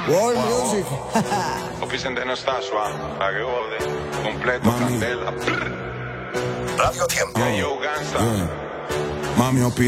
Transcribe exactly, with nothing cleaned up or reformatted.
World Music. Oficialmente no está suave, pa' que jode. Completo, Mami. candela. Radio Tiempo. Yeah, yo, gangsta. Yeah. Mami, opina.